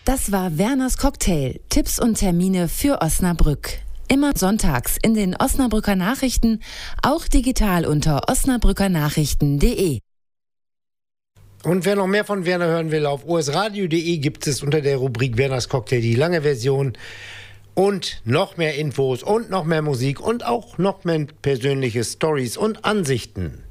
Das war Werners Cocktail. Tipps und Termine für Osnabrück. Immer sonntags in den Osnabrücker Nachrichten, auch digital unter osnabrückernachrichten.de. Und wer noch mehr von Werner hören will, auf osradio.de gibt es unter der Rubrik Werners Cocktail die lange Version und noch mehr Infos und noch mehr Musik und auch noch mehr persönliche Stories und Ansichten.